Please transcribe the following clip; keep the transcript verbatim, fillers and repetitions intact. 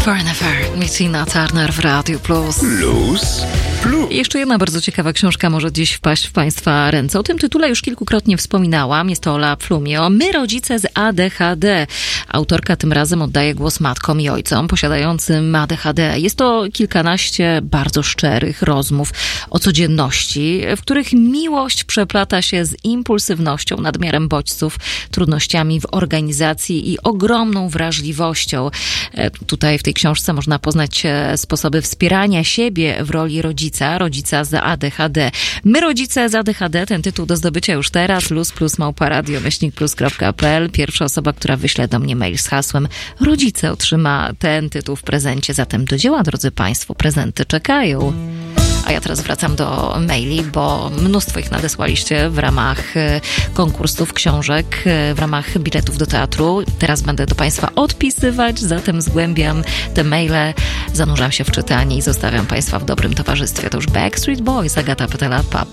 Foreign Affair, Tina Turner w Radiu Plus. Plus, plus. I jeszcze jedna bardzo ciekawa książka może dziś wpaść w Państwa ręce. O tym tytule już kilkukrotnie wspominałam. Jest to Ola Plumio. My, rodzice z A D H D. Autorka tym razem oddaje głos matkom i ojcom posiadającym A D H D. Jest to kilkanaście bardzo szczerych rozmów o codzienności, w których miłość przeplata się z impulsywnością, nadmiarem bodźców, trudnościami w organizacji i ogromną wrażliwością. Tutaj w tej książce można poznać sposoby wspierania siebie w roli rodzica, rodzica z A D H D. My, rodzice z A D H D, ten tytuł do zdobycia już teraz. Luz plus małpa radio myślnik plus kropka p l. Pierwsza osoba, która wyśle do mnie mail z hasłem rodzice, otrzyma ten tytuł w prezencie. Zatem do dzieła, drodzy Państwo, prezenty czekają. A ja teraz wracam do maili, bo mnóstwo ich nadesłaliście w ramach konkursów, książek, w ramach biletów do teatru. Teraz będę do Państwa odpisywać, zatem zgłębiam te maile, zanurzam się w czytanie i zostawiam Państwa w dobrym towarzystwie. To już Backstreet Boys, Agata Pytela, Papa.